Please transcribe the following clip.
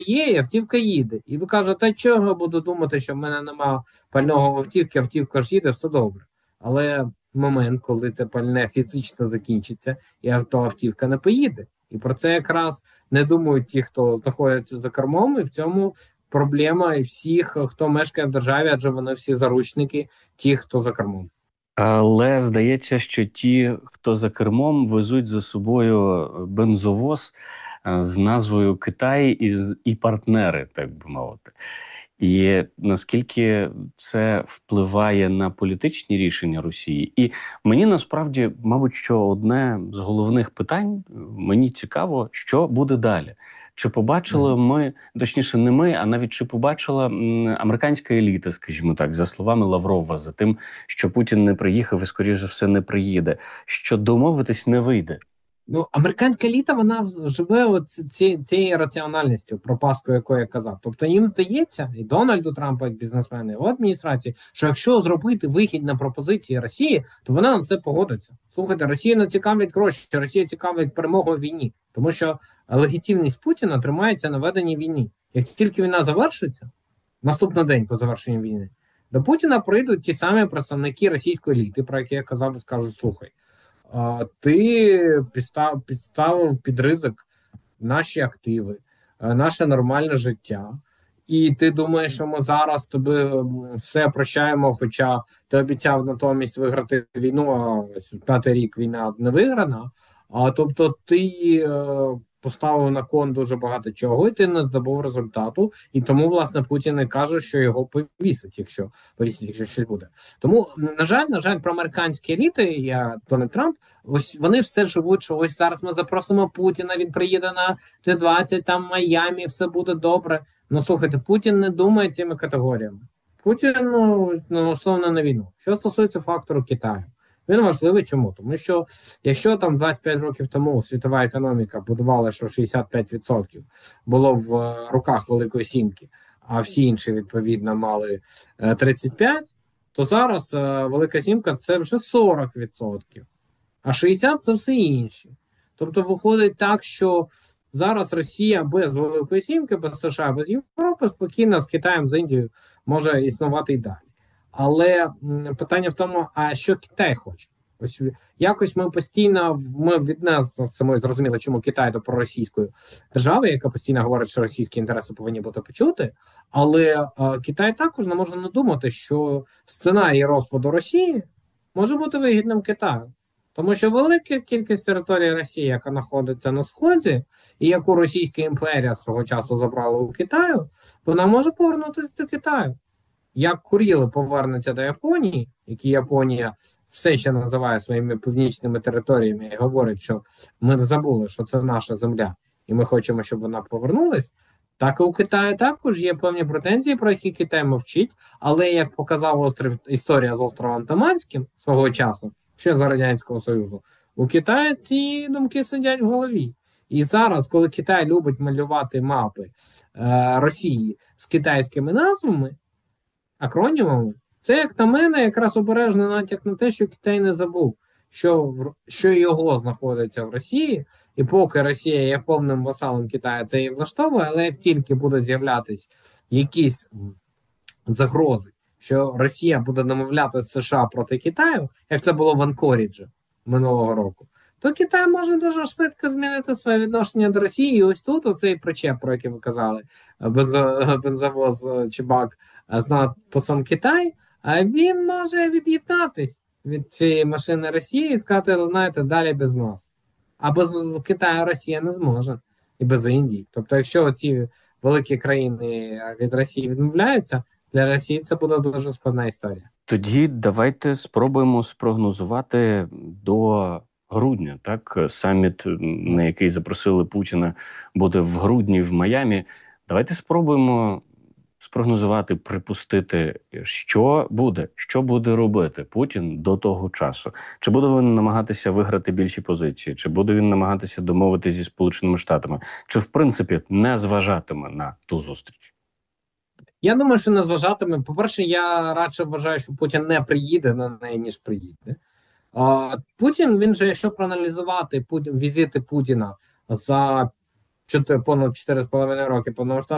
є, і автівка їде. І ви кажете, та чого я буду думати, що в мене нема пального в автівці, автівка ж їде, все добре. Але момент, коли це пальне фізично закінчиться, і автівка не поїде. І про це якраз не думають ті, хто знаходиться за кермом, і в цьому проблема і всіх, хто мешкає в державі, адже вони всі заручники, ті, хто за кермом. Але здається, що ті, хто за кермом, везуть за собою бензовоз з назвою Китай і партнери, так би мовити. І наскільки це впливає на політичні рішення Росії? І мені насправді, мабуть, що одне з головних питань, мені цікаво, що буде далі. Чи побачили ми, точніше не ми, а навіть чи побачила американська еліта, скажімо так, за словами Лаврова, за тим, що Путін не приїхав і, скоріш за все, не приїде, що домовитись не вийде? Ну, американська еліта, вона живе цією раціональністю, про паску якої я казав. Тобто їм здається, і Дональду Трампу, як бізнесмену, і в адміністрації, що якщо зробити вигідні пропозиції Росії, то вона на це погодиться. Слухайте, Росія не цікавить гроші, Росія цікавить перемогу в війні. Тому що легітимність Путіна тримається на веденні війни. Як тільки війна завершиться, наступний день по завершенню війни, до Путіна прийдуть ті самі представники російської еліти, про які я казав, і скажуть, слухай, ти підставив під ризик наші активи, наше нормальне життя, і ти думаєш, що ми зараз тобі все прощаємо, хоча ти обіцяв натомість виграти війну, а 5-й рік війна не виграна, тобто ти поставив на кон дуже багато чого, і ти не здобув результату, і тому, власне, Путін і каже, що його повісить, якщо щось буде. Тому, на жаль, про американські еліти, Дональд Трамп, ось вони все живуть, що ось зараз ми запросимо Путіна, він приїде на G20, там Майамі, все буде добре. Ну, слухайте, Путін не думає цими категоріями. Путін налаштований на війну. Що стосується фактору Китаю, він важливий чому? Тому що якщо там 25 років тому світова економіка будувала, що 65% було в руках Великої Сімки, а всі інші, відповідно, мали 35%, то зараз Велика Сімка – це вже 40%, а 60% – це все інші. Тобто виходить так, що зараз Росія без Великої Сімки, без США, без Європи спокійно з Китаєм, з Індією може існувати і далі. Але питання в тому, а що Китай хоче? Ось якось ми від нас самої зрозуміли, чому Китай до проросійської держави, яка постійно говорить, що російські інтереси повинні бути почути, але Китай також не може надумати, що сценарій розпаду Росії може бути вигідним Китаю. Тому що велика кількість території Росії, яка знаходиться на Сході, і яку Російська імперія свого часу забрала у Китаю, вона може повернутися до Китаю. Як Куріли повернеться до Японії, які Японія все ще називає своїми північними територіями і говорить, що ми не забули, що це наша земля, і ми хочемо, щоб вона повернулась, так і у Китаї також є певні претензії, про які Китай мовчить, але, як показала історія з островом Таманським свого часу, ще за Радянського Союзу, у Китаї ці думки сидять в голові. І зараз, коли Китай любить малювати мапи Росії з китайськими назвами, акронімами, це, як на мене, якраз обережний натяк на те, що Китай не забув, що його знаходиться в Росії, і поки Росія є повним васалом Китаю, це її влаштовує, але як тільки будуть з'являтися якісь загрози, що Росія буде намовляти США проти Китаю, як це було в Анкоріджі минулого року, то Китай може дуже швидко змінити своє відношення до Росії. І ось тут оцей причеп, про який ви казали, бензовоз Чебак з надписом Китай, а він може від'єднатись від цієї машини Росії і сказати, знаєте, далі без нас. А без Китаю Росія не зможе. І без Індії. Тобто, якщо ці великі країни від Росії відмовляються, для Росії це буде дуже складна історія. Тоді давайте спробуємо спрогнозувати до грудня, так? Саміт, на який запросили Путіна, буде в грудні в Майамі. Давайте спробуємо спрогнозувати, припустити, що буде робити Путін до того часу. Чи буде він намагатися виграти більші позиції, чи буде він намагатися домовитися зі Сполученими Штатами, чи в принципі не зважатиме на ту зустріч? Я думаю, що не зважатиме. По-перше, я радше вважаю, що Путін не приїде на неї, ніж приїде. Путін, він же, якщо проаналізувати візити Путіна за понад 4,5 роки повномасштабного